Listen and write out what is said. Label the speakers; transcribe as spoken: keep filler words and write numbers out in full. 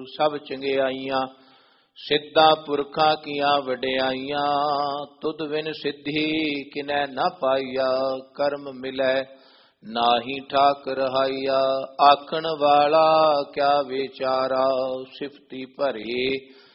Speaker 1: ਸਭ ਚੰਗਿਆਈਆਂ। ਸਿੱਧਾ ਪੁਰਖਾਂ ਕੀਆਂ ਵਡਿਆਈਆਂ, ਤੁਧ ਬਿਨ ਸਿੱਧੀ ਕਿਨੈ ਨਾ ਪਾਈਆ। ਕਰਮ ਮਿਲੈ ਨਾਹੀ ਠਾਕ ਰਹਾਈਆ, ਆਖਣ ਵਾਲਾ ਕਿਆ ਵਿਚਾਰਾ। ਸਿਫਤੀ ਭਰੇ